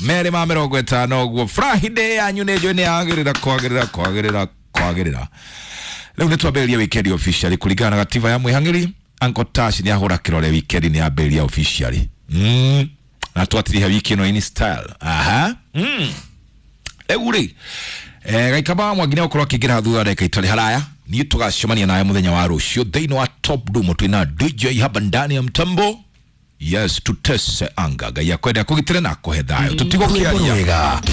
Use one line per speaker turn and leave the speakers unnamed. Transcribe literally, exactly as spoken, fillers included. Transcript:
mere ma mirongo itano guo Friday anyu ne jo ne agirira kwagirira kwagirira kwagirira leo ne twabelia weekend officially kuligana na katiba ya mwihangiri Uncle Tash ni ahora kirole weekend ni abelia officially mm na twatiri wiki no in style aha mm euri eh gaikaba mwagine okorwa kigira thua reka itali haraya ni tugacemania naye muthenya wa rucio thĩinĩ wa Top Doom twina D J haba ndani ya mtambo yes tutese anga gaya kwenda kugitire na kuhe thayo tutigo kiaria